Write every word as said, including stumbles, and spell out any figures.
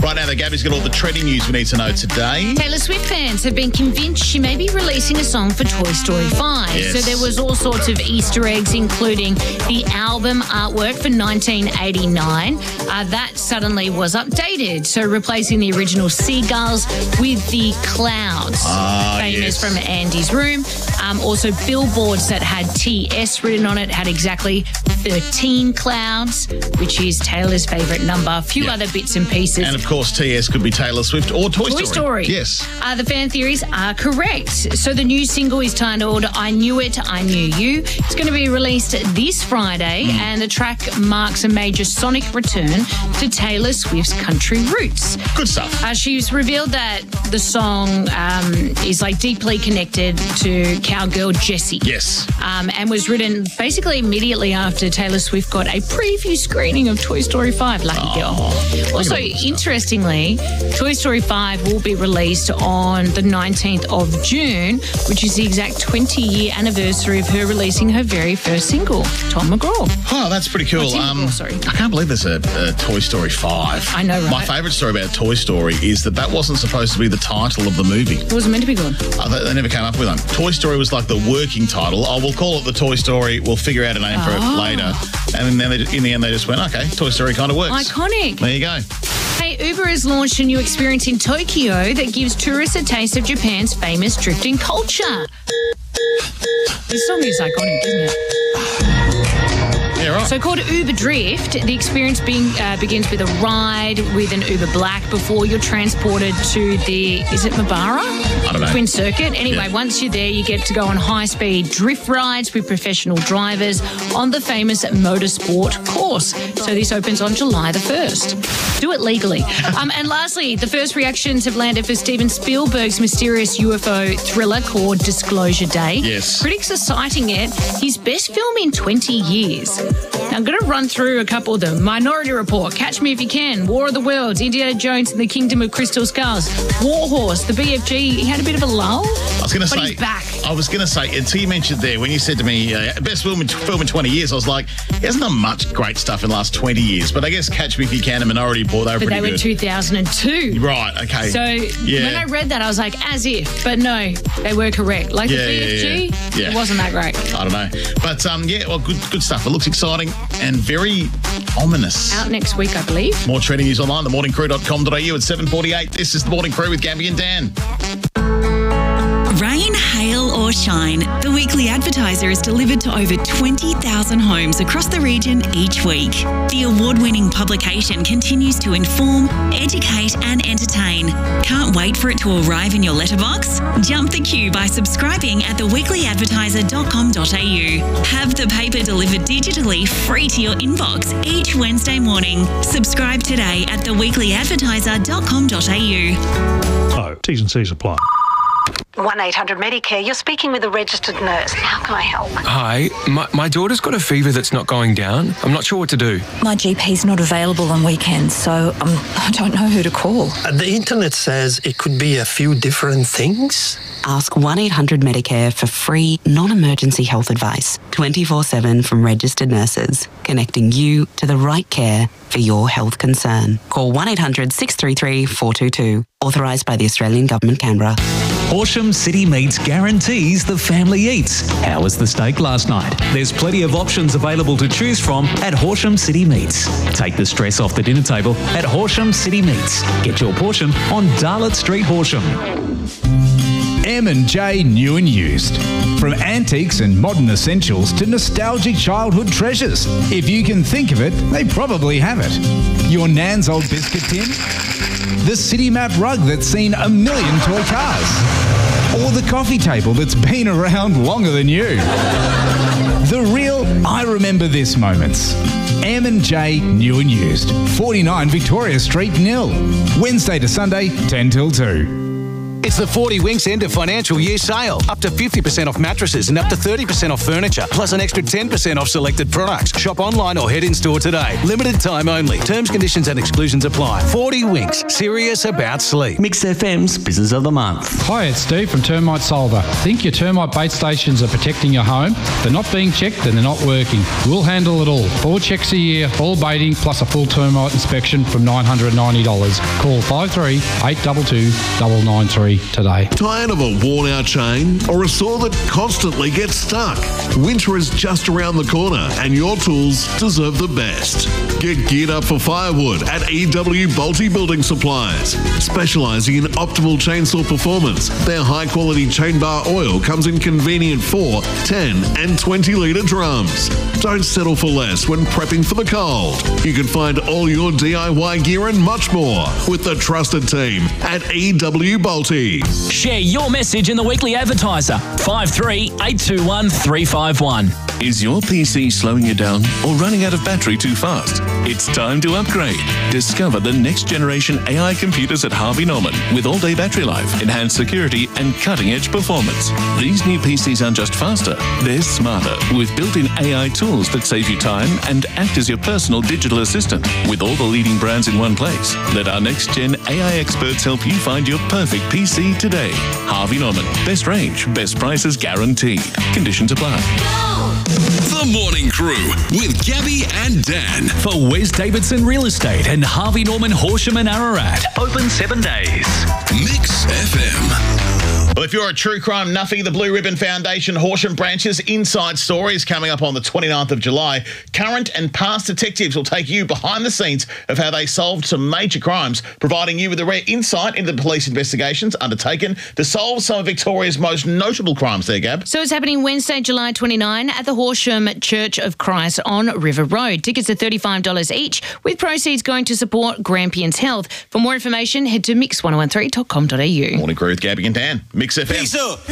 Right now, though, Gabby's got all the trending news we need to know today. Taylor Swift fans have been convinced she may be releasing a song for Toy Story five. Yes. So there was all sorts of Easter eggs, including the album artwork for nineteen eighty-nine. Uh, that suddenly was updated, so replacing the original seagulls with the clouds, Ah, famous yes. from Andy's room. Um, also, billboards that had T S written on it had exactly thirteen clouds, which is Taylor's favourite number. A few Yeah. other bits and pieces. And, of course, T S could be Taylor Swift or Toy, Toy Story. Yes. Uh, the fan theories are correct. So the new single is titled I Knew It, I Knew You. It's going to be released this Friday, Mm. and the track marks a major sonic return to Taylor Swift's country roots. Good stuff. Uh, she's revealed that the song um, is like deeply connected to cowgirl Jessie. Yes. Um, and was written basically immediately after Taylor Swift got a preview screening of Toy Story five. Lucky girl. Also, interestingly, Toy Story five will be released on the nineteenth of June, which is the exact twenty-year anniversary of her releasing her very first single, Tom McGraw. Oh, that's pretty cool. Oh, Tim McGraw, sorry. I can't believe there's a, a Toy Story five. I know, right? My favourite story about Toy Story is that that wasn't supposed to be the title of the movie. It wasn't meant to be good. Uh, they, they never came up with one. Toy Story was like the working title. Oh, we'll call it the Toy Story. We'll figure out a name for it Oh. later. And then they, in the end, they just went, okay, Toy Story kind of works. Iconic. There you go. Hey, Uber has launched a new experience in Tokyo that gives tourists a taste of Japan's famous drifting culture. This song is iconic, isn't it? Yeah, right. So called Uber Drift, the experience being, uh, begins with a ride with an Uber Black before you're transported to the, is it Mabara? I don't know. Twin Circuit. Anyway, Yeah. once you're there, you get to go on high-speed drift rides with professional drivers on the famous motorsport course. So this opens on July the first. Do it legally. um, and lastly, the first reactions have landed for Steven Spielberg's mysterious U F O thriller called Disclosure Day. Yes. Critics are citing it his best film in twenty years. Now, I'm going to run through a couple of them. Minority Report, Catch Me If You Can, War of the Worlds, Indiana Jones and the Kingdom of Crystal Skulls, Warhorse, the B F G. He had a bit of a lull. I was going to but say, he's back. I was going to say, until you mentioned there, when you said to me, uh, best film in, film in twenty years, I was like, he hasn't done much great stuff in the last twenty years. But I guess Catch Me If You Can and Minority Report, they were But pretty they were good. two thousand two. Right, okay. So yeah. when I read that, I was like, as if. But no, they were correct. Like Yeah, the B F G, yeah, yeah. Yeah. it wasn't that great. I don't know. But, um, yeah, well, good good stuff. It looks exciting and very ominous. Out next week, I believe. More trending news online, the morning crew dot com dot a u at seven forty-eight. This is The Morning Crew with Gabby and Dan. Rain, hail or shine, The Weekly Advertiser is delivered to over twenty thousand homes across the region each week. The award-winning publication continues to inform, educate and entertain. Can't wait for it to arrive in your letterbox? Jump the queue by subscribing at the weekly advertiser dot com dot a u. Have the paper delivered digitally free to your inbox each Wednesday morning. Subscribe today at the weekly advertiser dot com dot a u. Oh, T's and C's apply. one eight hundred Medicare, you're speaking with a registered nurse. How can I help? Hi, my, my daughter's got a fever that's not going down. I'm not sure what to do. My G P's not available on weekends, so um, I don't know who to call. Uh, The internet says it could be a few different things. Ask one eight hundred Medicare for free, non-emergency health advice, twenty-four seven from registered nurses, connecting you to the right care for your health concern. Call one eight hundred six three three four two two. Authorised by the Australian Government, Canberra. Horsham City Meats guarantees the family eats. How was the steak last night? There's plenty of options available to choose from at Horsham City Meats. Take the stress off the dinner table at Horsham City Meats. Get your portion on Darlot Street, Horsham. M and J New and Used. From antiques and modern essentials to nostalgic childhood treasures. If you can think of it, they probably have it. Your Nan's old biscuit tin? The City Map rug that's seen a million toy cars? Or the coffee table that's been around longer than you? The real I remember this moments. M and J New and Used. forty-nine Victoria Street, Nil. Wednesday to Sunday, ten till two. It's the forty Winks end of financial year sale. Up to fifty percent off mattresses and up to thirty percent off furniture, plus an extra ten percent off selected products. Shop online or head in store today. Limited time only. Terms, conditions and exclusions apply. forty Winks. Serious about sleep. Mix F M's Business of the Month. Hi, it's Steve from Termite Solver. Think your termite bait stations are protecting your home? They're not being checked and they're not working. We'll handle it all. Four checks a year, all baiting, plus a full termite inspection from nine hundred ninety dollars. Call five three eight two two nine nine three today. Tired of a worn-out chain or a saw that constantly gets stuck? Winter is just around the corner and your tools deserve the best. Get geared up for firewood at E W Bolte Building Supplies. Specialising in optimal chainsaw performance, their high-quality chain bar oil comes in convenient four, ten and twenty litre drums. Don't settle for less when prepping for the cold. You can find all your D I Y gear and much more with the trusted team at E W Bolte. Share your message in the Weekly Advertiser. five three eight two one three five one. Is your P C slowing you down or running out of battery too fast? It's time to upgrade. Discover the next generation A I computers at Harvey Norman with all-day battery life, enhanced security and cutting-edge performance. These new P Cs aren't just faster, they're smarter with built-in A I tools that save you time and act as your personal digital assistant with all the leading brands in one place. Let our next-gen A I experts help you find your perfect P C today. Harvey Norman. Best range, best prices guaranteed. Conditions apply. The Morning Crew with Gabby and Dan For Wes Davidson Real Estate and Harvey Norman Horsham and Ararat. Open seven days. Mix F M. Well, if you're a true crime nuffy, the Blue Ribbon Foundation Horsham Branch's Inside Stories coming up on the twenty-ninth of July. Current and past detectives will take you behind the scenes of how they solved some major crimes, providing you with a rare insight into the police investigations undertaken to solve some of Victoria's most notable crimes there, Gab. So it's happening Wednesday, July twenty-ninth at the Horsham Church of Christ on River Road. Tickets are thirty-five dollars each, with proceeds going to support Grampians Health. For more information, head to mix one oh one three dot com dot a u. Morning Crew with Gabby and Dan. Mix F M. Peace up.